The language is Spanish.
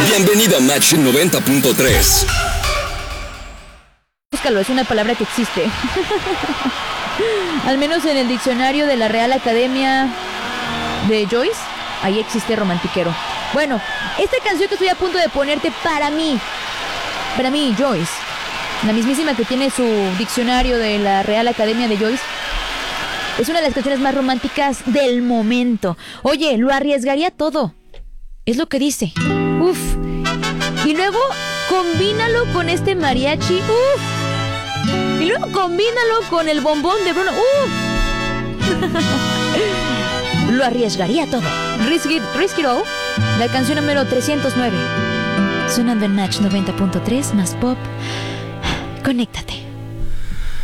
Bienvenido a Match 90.3. Búscalo, es una palabra que existe. Al menos en el diccionario de la Real Academia de Joyce, ahí existe romantiquero. Bueno, esta canción que estoy a punto de ponerte para mí, Joyce, la mismísima que tiene su diccionario de la Real Academia de Joyce, es una de las canciones más románticas del momento. Oye, lo arriesgaría todo. Es lo que dice. Uf. Y luego combínalo con este mariachi. Uf. Y luego combínalo con el bombón de Bruno. Lo arriesgaría todo. Risk it all. La canción número 309. Sonando en Match 90.3 más pop. Conéctate.